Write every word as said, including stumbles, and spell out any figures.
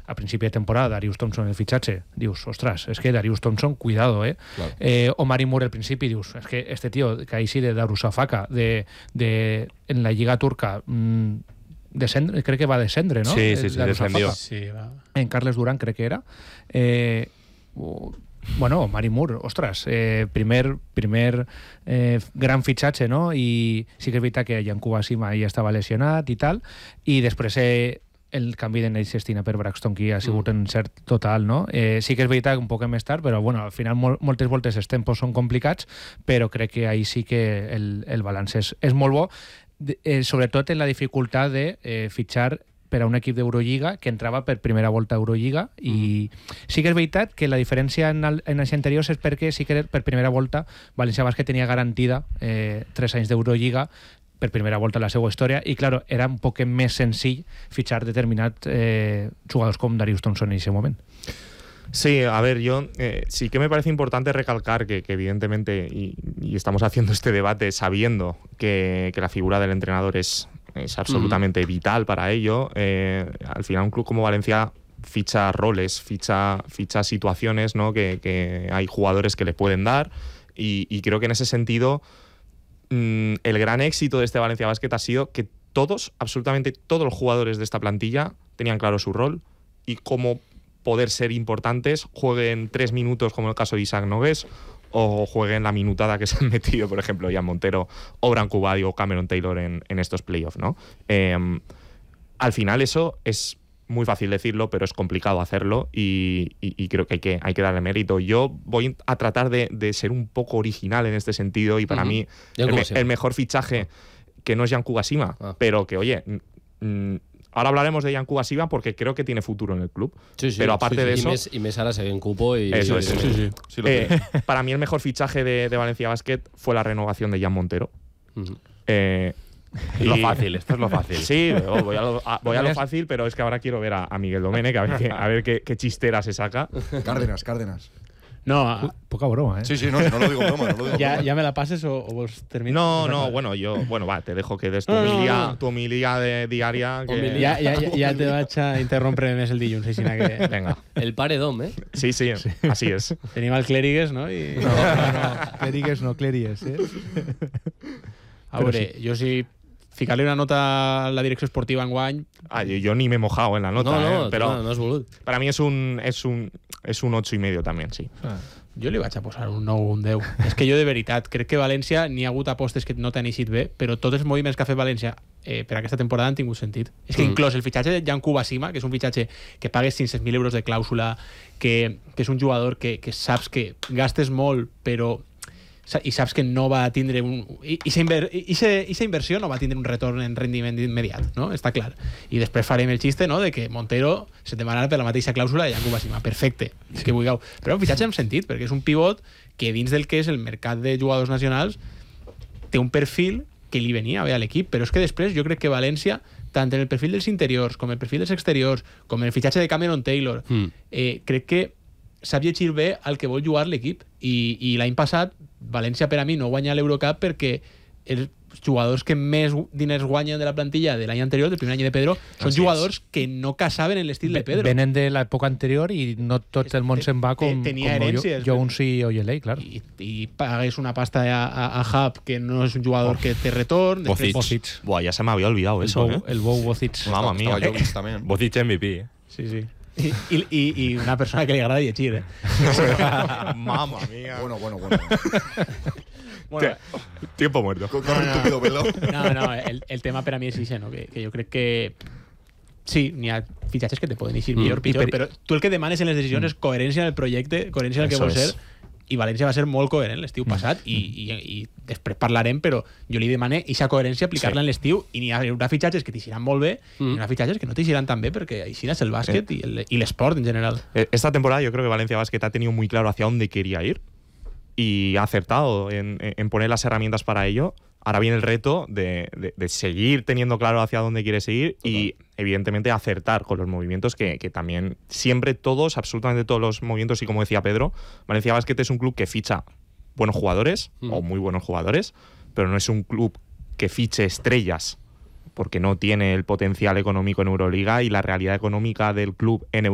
a principi de temporada, Darius Thompson el fitxatge, dius, ostres, és que Darius Thompson, cuidado, eh? Claro. eh o Mari Moore al principi, dius, és que este tío, que ahí sí de Darusafaka, de, de, en la Lliga Turca, mmm, descendre, crec que va descendre, ¿no? Sí, sí, sí, descendió. Sí, va. En Carles Durant crec que era. Eh, uh, bueno, Mari Moore, ostres, eh, primer, primer eh, gran fitxatge, no? I sí que és veritat que Yankuba Sima ja estava lesionat i tal, i després eh, el canvi de Nate Sestina per Braxton Key ha sigut un cert total, no? Eh, sí que és veritat un poc més tard, però bueno, al final mol, moltes voltes els tempos són complicats, però crec que ahí sí que el, el balanç és, és molt bo, de, eh, sobretot en la dificultat de eh, fitxar per a un equip d'Eurolliga que entrava per primera volta a Eurolliga, i sí que és veritat que la diferència en, el, en els anteriors és perquè sí que per primera volta València Bàsquet tenia garantida eh, tres anys d'Eurolliga per primera volta en la seva història, i claro, era un poc més senzill fitxar determinats eh, jugadors com Darius Thompson en ese moment. Sí, a ver, yo eh, sí que me parece importante recalcar que, que evidentemente, y, y estamos haciendo este debate sabiendo que, que la figura del entrenador es, es absolutamente mm. vital para ello, eh, al final un club como Valencia ficha roles, ficha, ficha situaciones, ¿no? que, que hay jugadores que le pueden dar, y, y creo que en ese sentido mmm, el gran éxito de este Valencia Basket ha sido que todos, absolutamente todos los jugadores de esta plantilla tenían claro su rol y cómo poder ser importantes, jueguen tres minutos como en el caso de Isaac Nogués, o jueguen la minutada que se han metido, por ejemplo, Jan Montero o Bran Kubadi o Cameron Taylor en, en estos playoffs, ¿no? Eh, al final eso es muy fácil decirlo, pero es complicado hacerlo, y, y, y creo que hay, que hay que darle mérito. Yo voy a tratar de, de ser un poco original en este sentido, y para uh-huh. mí el, me, el mejor fichaje, que no es Yankuba Sima, ah. pero que, oye... Mm, ahora hablaremos de Yankuba Sima porque creo que tiene futuro en el club. Sí, sí, pero aparte sí, sí. Y de eso... mes, y mes ahora se ve en cupo y... Eso sí, es. Sí, sí, sí. sí eh, para mí el mejor fichaje de, de Valencia Basket fue la renovación de Jan Montero. Uh-huh. Eh, y... Lo fácil, esto es lo fácil. Sí, voy a lo, a, voy a lo fácil, pero es que ahora quiero ver a, a Miguel Domenech, a ver, qué, a ver qué, qué chistera se saca. Cárdenas, Cárdenas. No, a... poca broma, ¿eh? Sí, sí, no, no lo digo broma, no lo digo ¿Ya, broma. ¿Ya me la pases o, o vos terminas? No, no, bueno, yo, bueno, va, te dejo que des tu homilía, no, no, no. tu homilía de diaria. Que... Ya, ya, ya, ya te vaig a interrompre més el dilluns, així que... Venga. El paredón, ¿eh? Sí, sí, sí, así es. Tenim el Clérigues, no? I... No, no, no, Clérigues no, Clèries, eh? A veure, sí. jo sí... Ficar-li una nota a la direcció esportiva enguany... Ah, yo, yo ni me he mojado en la nota, no, no, eh, pero no, no has volut. Para mí es un, es un, es un ocho y medio también, sí. Ah. Jo li vaig a posar un nou o un deu. És que jo, de veritat, crec que València n'hi ha hagut apostes que no t'han eixit bé, però tots els moviments que ha fet València eh, per aquesta temporada han tingut sentit. És que mm. inclús el fitxatge de Yankuba Sima, que és un fitxatge que pagues cinc-cents mil euros de clàusula, que, que és un jugador que, que saps que gastes molt, però i saps que no va tindre un... I aquesta inversió no va tindre un retorn en rendiment immediat, no? Està clar. I després farem el xiste, no?, de que Montero se demanarà per la mateixa clàusula de Yankuba Sima. Perfecte, sí. Que vulgueu. Però un fitxatge amb sentit, perquè és un pivot que dins del que és el mercat de jugadors nacionals té un perfil que li venia bé a l'equip, però és que després jo crec que València, tant en el perfil dels interiors com el perfil dels exteriors, com en el fitxatge de Cameron Taylor, mm. eh, crec que sap llegir bé al que vol jugar l'equip, i, i l'any passat València per a mi no guanya l'Eurocup perquè els jugadors que més diners guanyen de la plantilla de l'any anterior, del primer any de Pedro, són Así jugadors es. que no casaven en l'estil de Pedro. Venen de l'època anterior i no tot el món se'n va com, com Jones i Oyelei, clar. I, i pagues una pasta a, a, a Hub, que no és un jugador oh. que té retorn. Bocic. Buah, ya se me había olvidado eso, el Bo, ¿eh? El Bo Bocic. Mamma mía. También. Bocic M V P, eh? Sí, sí. I, i, i una persona que li agrada llegir, eh? Mamma mía. Bueno, bueno, bueno. Bueno, tiempo muerto. Con, con no, no, estúpido pelo. No, no, el, el tema per a mi és això, no? Que, que jo crec que sí, n'hi ha fitxatges que te poden eixir mm. millor, pitjor, per... però tu el que demanes en les decisions mm. és coherència en el projecte, coherència en el que vols ser, i València va ser molt coherent l'estiu mm. passat, i, i, i després parlarem, però jo li demane eixa coherència, aplicar-la sí. en l'estiu, i n'hi haurà fitxatges que t'eixiran molt bé, mm. i n'hi haurà fitxatges que no t'eixiran tan bé, perquè així és el bàsquet eh. i l'esport en general. Esta temporada yo creo que Valencia Basket ha tenido muy claro hacia dónde quería ir, y ha acertado en, en poner las herramientas para ello. Ahora viene el reto de, de, de seguir teniendo claro hacia dónde quiere seguir y, evidentemente, acertar con los movimientos que, que también siempre todos, absolutamente todos los movimientos, y como decía Pedro, Valencia Basket es un club que ficha buenos jugadores, mm. o muy buenos jugadores, pero no es un club que fiche estrellas, porque no tiene el potencial económico en Euroliga, y la realidad económica del club en Euroliga